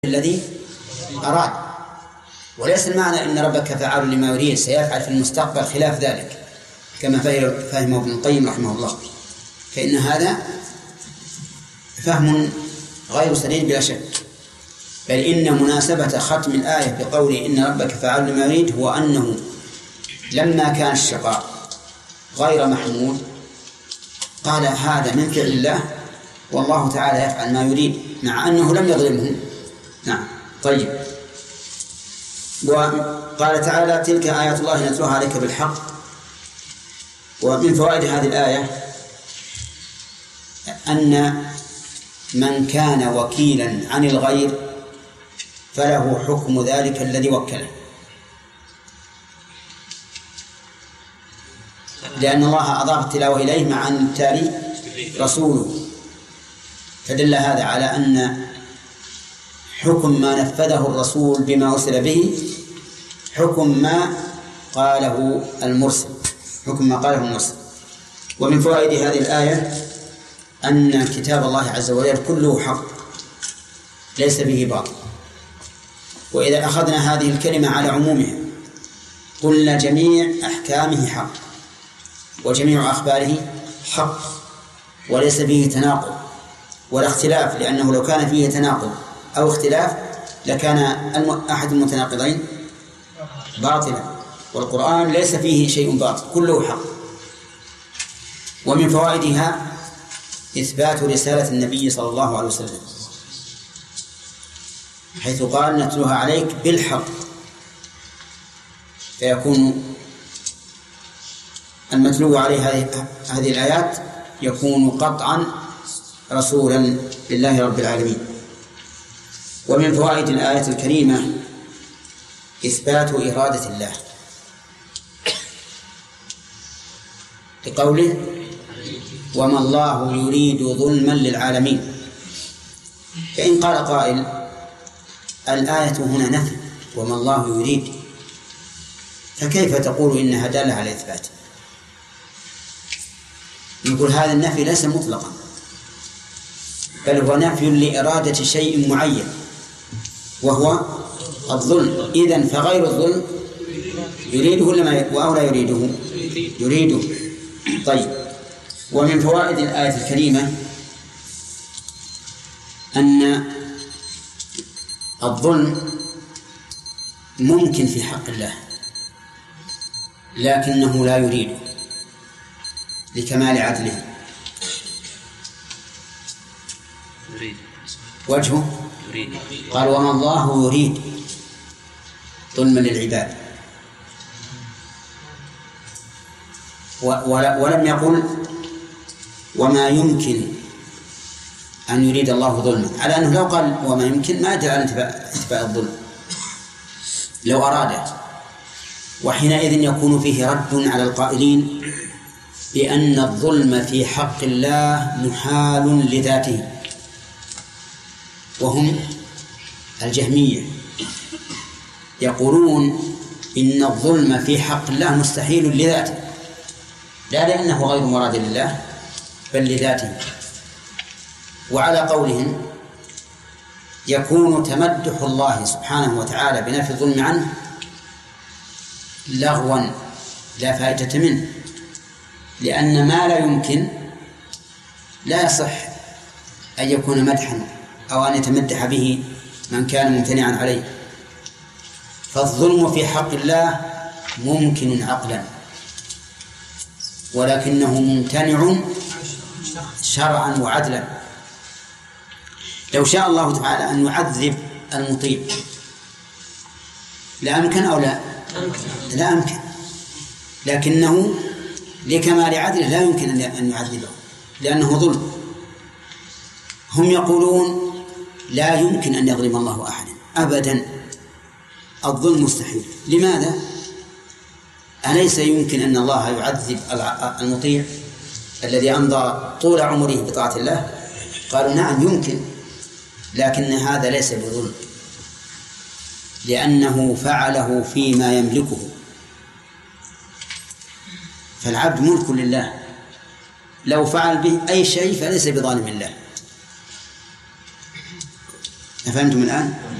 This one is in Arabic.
الذي أراد، وليس المعنى إن ربك فعال لما يريد سيفعل في المستقبل خلاف ذلك كما فهمه ابن القيم رحمه الله، فإن هذا فهم غير سديد بلا شك. بل إن مناسبة ختم الآية بقوله إن ربك فعال لما يريد هو أنه لما كان الشقاء غير محمود قال هذا من فعل الله والله تعالى يفعل ما يريد مع أنه لم يظلمه. نعم. طيب، وقال تعالى تلك آيات الله نتلوها عليك بالحق. ومن فوائد هذه الآية أن من كان وكيلا عن الغير فله حكم ذلك الذي وكله، لأن الله أضاف التلاوة إليه مع أن التالي رسوله، فدل هذا على أن حكم ما نفذه الرسول بما أرسل به حكم ما قاله المرسل. ومن فوائد هذه الآية أن كتاب الله عز وجل كله حق ليس به باطل. وإذا أخذنا هذه الكلمة على عمومها قلنا جميع أحكامه حق وجميع أخباره حق وليس به تناقض ولا اختلاف، لأنه لو كان فيه تناقض أو اختلاف لكان أحد المتناقضين باطلا، والقرآن ليس فيه شيء باطل كله حق. ومن فوائدها إثبات رسالة النبي صلى الله عليه وسلم، حيث قال نتلوها عليك بالحق، فيكون المتلو عليه هذه الآيات يكون قطعا رسولا لله رب العالمين. ومن فوائد الآية الكريمة إثبات إرادة الله، لقوله وما الله يريد ظلما للعالمين. فإن قال قائل الآية هنا نفي وما الله يريد، فكيف تقول إنها دالة على إثبات؟ نقول هذا النفي ليس مطلقا، بل هو نفي لإرادة شيء معين وهو الظلم. إذن فغير الظلم يريده أو لا يريده؟ يريده. طيب، ومن فوائد الآية الكريمة أن الظلم ممكن في حق الله لكنه لا يريده لكمال عدله. وجهه قال وما الله يريد ظلما للعباد، ولم يقل وما يمكن أن يريد الله ظلما، على أنه لو قال وما يمكن ما جاء انتفاء الظلم لو أراده، وحينئذ يكون فيه رد على القائلين بأن الظلم في حق الله محال لذاته، وهم الجهمية، يقولون إن الظلم في حق الله مستحيل لذاته، لا لأنه غير مراد لله بل لذاته. وعلى قولهم يكون تمدح الله سبحانه وتعالى بنفي الظلم عنه لغوا لا فائدة منه، لأن ما لا يمكن لا يصح أن يكون مدحا أو أن يتمدح به من كان ممتنعا عليه. فالظلم في حق الله ممكن عقلا ولكنه ممتنع شرعا وعدلا. لو شاء الله تعالى أن يعذب المطيع لا أمكن أو لا أمكن، لكنه لكمال عدله لا يمكن أن يعذبه لأنه ظلم. هم يقولون لا يمكن أن يظلم الله أحدا أبدا، الظلم مستحيل. لماذا؟ أليس يمكن أن الله يعذب المطيع الذي أمضى طول عمره بطاعة الله؟ قالوا نعم يمكن، لكن هذا ليس بظلم لأنه فعله فيما يملكه، فالعبد ملك لله، لو فعل به أي شيء فليس بظالم الله. أفهمتم الآن؟